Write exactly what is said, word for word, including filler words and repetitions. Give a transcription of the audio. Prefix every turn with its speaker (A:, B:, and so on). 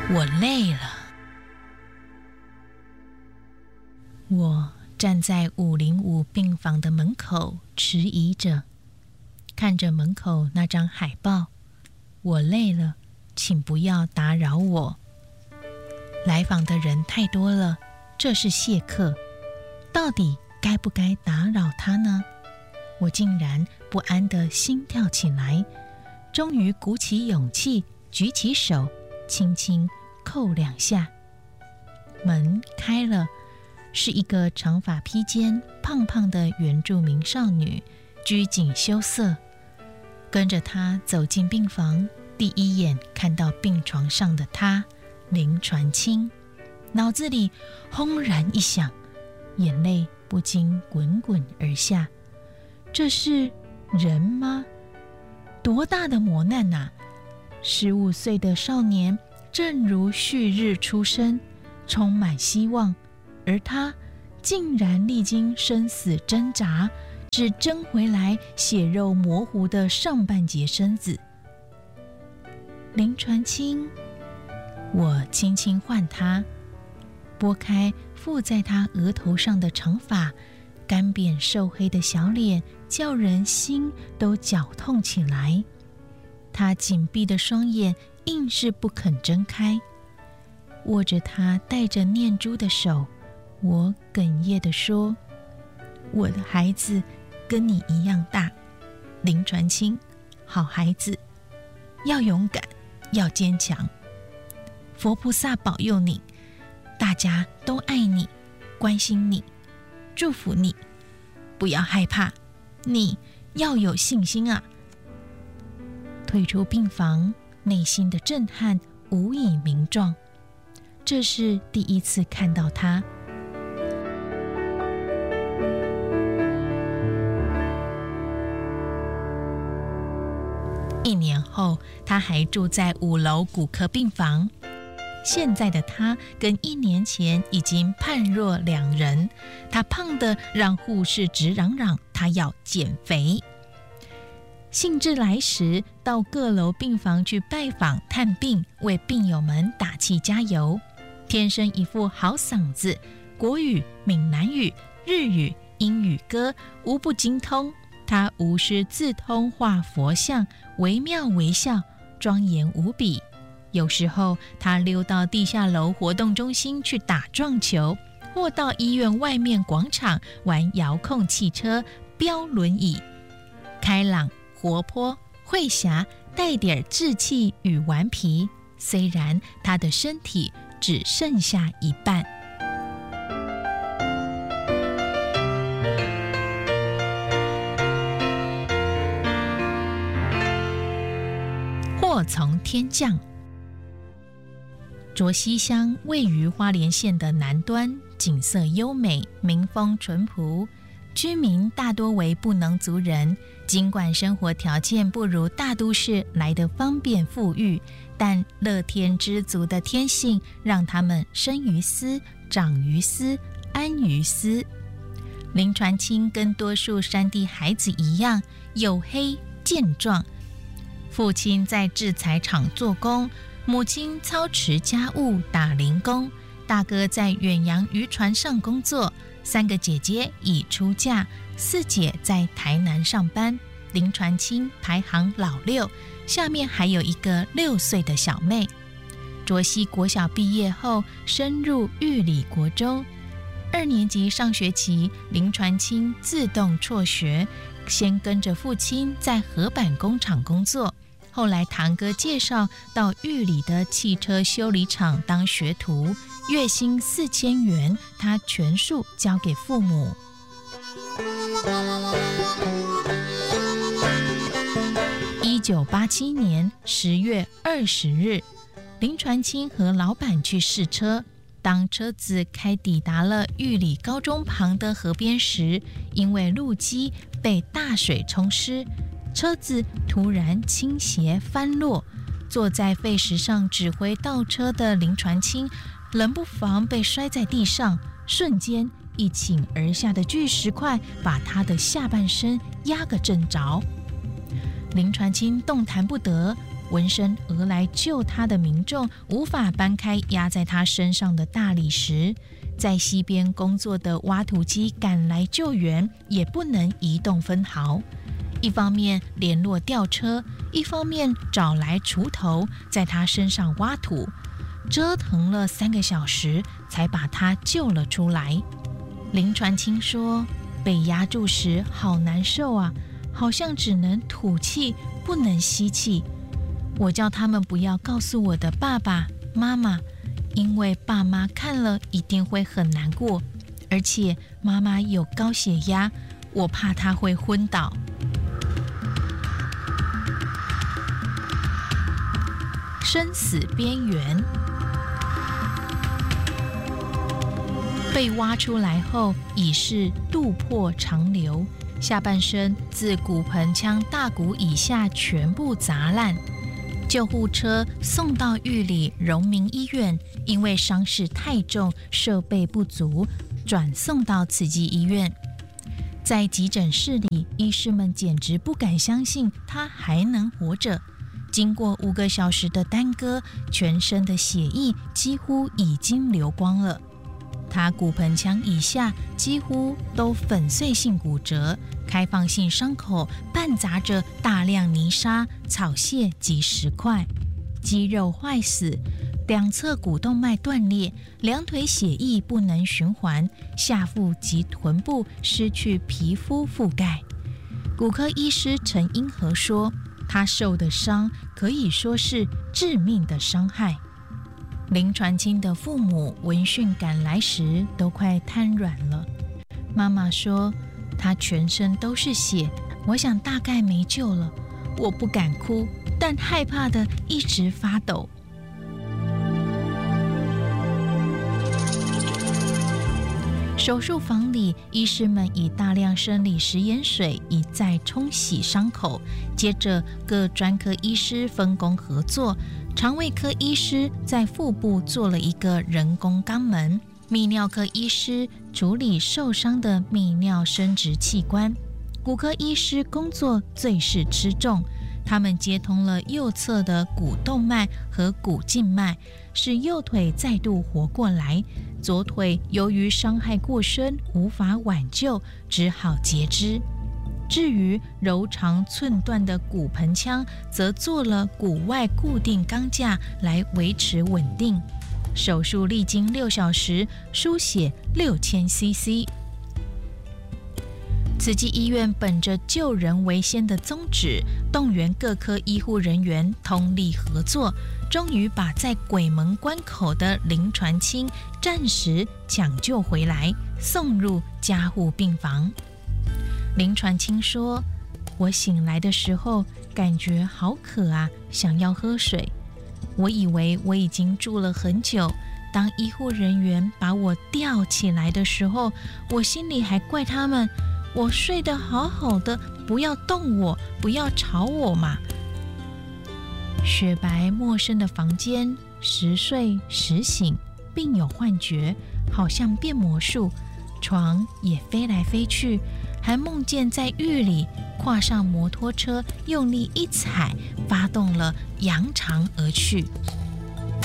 A: 我累了。我站在五零五病房的门口迟疑着，看着门口那张海报，我累了，请不要打扰我。来访的人太多了，这是谢客，到底该不该打扰他呢？我竟然不安地心跳起来，终于鼓起勇气，举起手，轻轻扣两下，门开了，是一个长发披肩、胖胖的原住民少女，拘谨羞涩。跟着她走进病房，第一眼看到病床上的她，林传清，脑子里轰然一响，眼泪不禁滚滚而下。这是人吗？多大的磨难啊！十五岁的少年正如旭日初升，充满希望，而他竟然历经生死挣扎，只争回来血肉模糊的上半截身子。林传清，我轻轻唤他，拨开附在他额头上的长发，干扁瘦黑的小脸叫人心都绞痛起来。他紧闭的双眼硬是不肯睁开，握着他带着念珠的手，我哽咽地说：我的孩子跟你一样大，林传清，好孩子，要勇敢，要坚强，佛菩萨保佑你，大家都爱你，关心你，祝福你，不要害怕，你要有信心啊！退出病房，内心的震撼无以名状。这是第一次看到他。一年后，他还住在五楼骨科病房。现在的他跟一年前已经判若两人，他胖得让护士直嚷嚷他要减肥。兴致来时，到各楼病房去拜访探病，为病友们打气加油。天生一副好嗓子，国语、闽南语、日语、英语歌无不精通。他无师自通画佛像，惟妙惟肖，庄严无比。有时候他溜到地下楼活动中心去打撞球，或到医院外面广场玩遥控汽车、飙轮椅。开朗、活泼、慧侠，带点稚气与顽皮。虽然他的身体只剩下一半。祸从天降。卓溪乡位于花莲县的南端，景色优美，民风淳朴，居民大多为布农族人。尽管生活条件不如大都市来得方便富裕，但乐天知足的天性让他们生于斯，长于斯，安于斯。林传清跟多数山地孩子一样，黝黑健壮，父亲在制材厂做工，母亲操持家务打零工，大哥在远洋渔船上工作，三个姐姐已出嫁，四姐在台南上班。林传清排行老六，下面还有一个六岁的小妹。卓溪国小毕业后，升入玉里国中。二年级上学期，林传清自动辍学，先跟着父亲在河板工厂工作。后来堂哥介绍到玉里的汽车修理厂当学徒，月薪四千元，他全数交给父母。一九八七年十月二十日，林传清和老板去试车。当车子开抵达了玉里高中旁的河边时，因为路基被大水冲湿，车子突然倾斜翻落。坐在废石上指挥倒车的林传清，冷不防被摔在地上，瞬间一倾而下的巨石块把他的下半身压个正着。林传清动弹不得， 闻声而来救他的民众无法搬开压在他身上的大理石，在溪边工作的挖土机赶来救援，也不能移动分毫。一方面联络吊车，一方面找来锄头，在他身上挖土，折腾了三个小时，才把他救了出来。林传清说，被压住时好难受啊，好像只能吐气，不能吸气。我叫他们不要告诉我的爸爸妈妈，因为爸妈看了一定会很难过，而且妈妈有高血压，我怕她会昏倒。生死边缘，被挖出来后已是肚破肠流，下半身自骨盆腔大骨以下全部砸烂。救护车送到玉里荣民医院，因为伤势太重，设备不足，转送到慈济医院。在急诊室里，医师们简直不敢相信他还能活着。经过五个小时的耽搁，全身的血液几乎已经流光了。他骨盆腔以下几乎都粉碎性骨折，开放性伤口伴杂着大量泥沙、草屑及石块，肌肉坏死，两侧股动脉断裂，两腿血液不能循环，下腹及臀部失去皮肤覆盖。骨科医师陈英和说，他受的伤可以说是致命的伤害。林传清的父母闻讯赶来时都快瘫软了。妈妈说，他全身都是血，我想大概没救了。我不敢哭，但害怕的一直发抖。手术房里，医师们以大量生理食盐水一再冲洗伤口，接着各专科医师分工合作，肠胃科医师在腹部做了一个人工肛门，泌尿科医师处理受伤的泌尿生殖器官，骨科医师工作最是吃重，他们接通了右侧的股动脉和股静脉，使右腿再度活过来。左腿由于伤害过深，无法挽救，只好截肢。至于柔肠寸断的骨盆腔，则做了骨外固定钢架来维持稳定。手术历经六小时，输血六千 C C。慈济医院本着救人为先的宗旨，动员各科医护人员通力合作，终于把在鬼门关口的林传清暂时抢救回来，送入加护病房。林传清说，我醒来的时候感觉好渴啊，想要喝水。我以为我已经住了很久，当医护人员把我吊起来的时候，我心里还怪他们，我睡得好好的，不要动我，不要吵我嘛。雪白陌生的房间，时睡时醒，并有幻觉，好像变魔术，床也飞来飞去，还梦见在狱里跨上摩托车，用力一踩，发动了扬长而去。